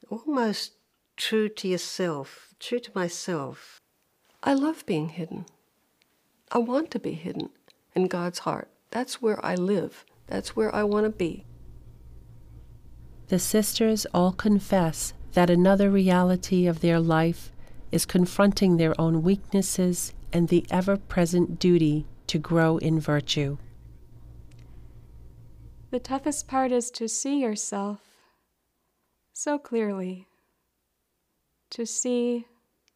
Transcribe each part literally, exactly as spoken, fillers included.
almost true to yourself, true to myself. I love being hidden. I want to be hidden in God's heart. That's where I live. That's where I want to be. The sisters all confess that another reality of their life is confronting their own weaknesses and the ever-present duty to grow in virtue. The toughest part is to see yourself so clearly, to see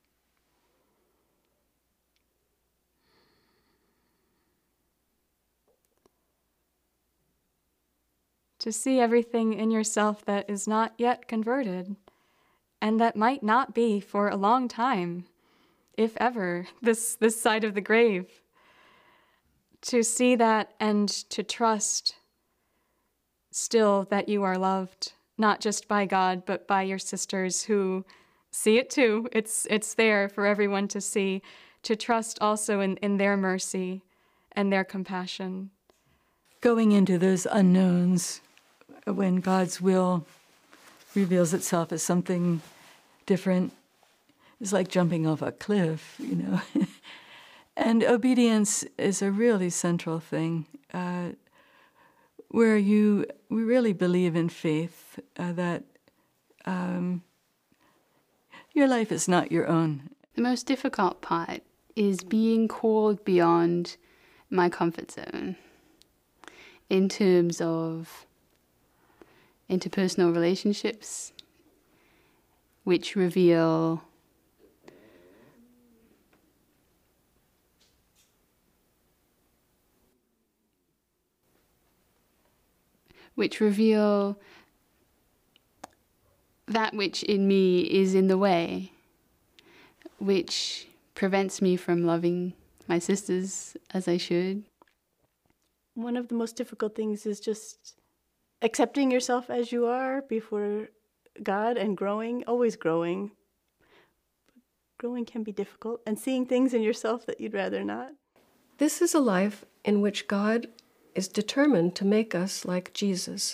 to see everything in yourself that is not yet converted, and that might not be for a long time, if ever, this, this side of the grave. To see that and to trust still that you are loved, not just by God, but by your sisters who see it too. It's, it's there for everyone to see, to trust also in, in their mercy and their compassion. Going into those unknowns, when God's will reveals itself as something different, is like jumping off a cliff, you know. And obedience is a really central thing, uh, where you we really believe in faith uh, that um, your life is not your own. The most difficult part is being called beyond my comfort zone in terms of interpersonal relationships, which reveal which reveal that which in me is in the way, which prevents me from loving my sisters as I should. One of the most difficult things is just accepting yourself as you are before God and growing, always growing. Growing can be difficult, and seeing things in yourself that you'd rather not. This is a life in which God is determined to make us like Jesus.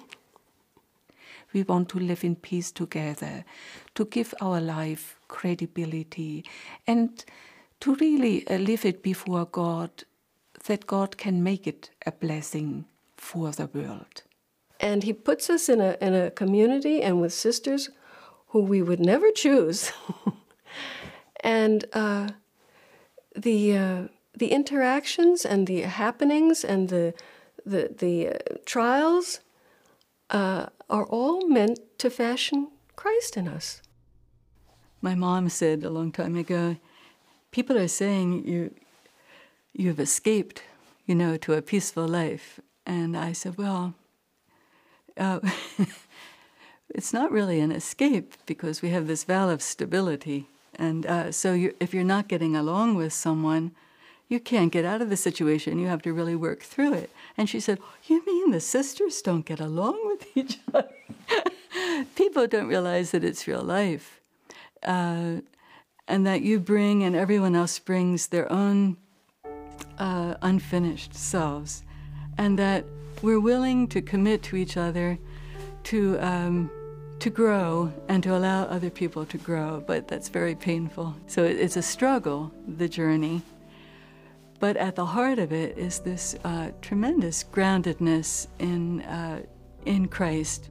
We want to live in peace together, to give our life credibility, and to really uh, live it before God, that God can make it a blessing for the world. And he puts us in a, in a community and with sisters who we would never choose. And uh, the, uh, the interactions and the happenings and the, the, the uh, trials uh, are all meant to fashion Christ in us. My mom said a long time ago, people are saying you, you've escaped, you know, to a peaceful life. And I said, well, uh, it's not really an escape because we have this vow of stability. And uh, so you, if you're not getting along with someone, you can't get out of the situation. You have to really work through it. And she said, you mean the sisters don't get along with each other? People don't realize that it's real life. Uh, and that you bring and everyone else brings their own uh, unfinished selves. And that we're willing to commit to each other to, um, to grow and to allow other people to grow. But that's very painful. So it's a struggle, the journey. But at the heart of it is this uh, tremendous groundedness in, uh, in Christ.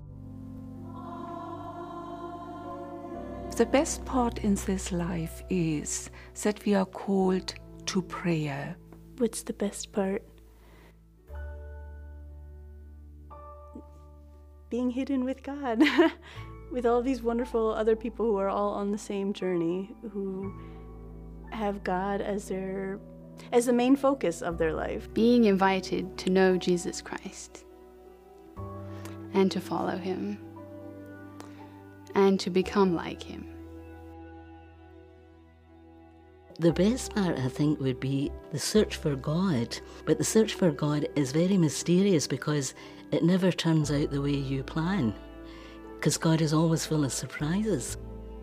The best part in this life is that we are called to prayer. What's the best part? Being hidden with God, with all these wonderful other people who are all on the same journey, who have God as their as the main focus of their life. Being invited to know Jesus Christ and to follow him and to become like him. The best part, I think, would be the search for God. But the search for God is very mysterious because it never turns out the way you plan. Because God is always full of surprises.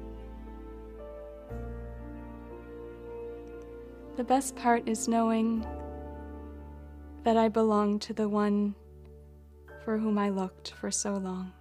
The best part is knowing that I belong to the one for whom I looked for so long.